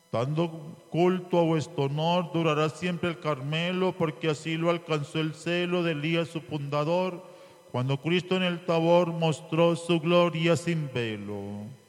Dando culto a vuestro honor, durará siempre el Carmelo, porque así lo alcanzó el celo de Elías su fundador, cuando Cristo en el Tabor mostró su gloria sin velo.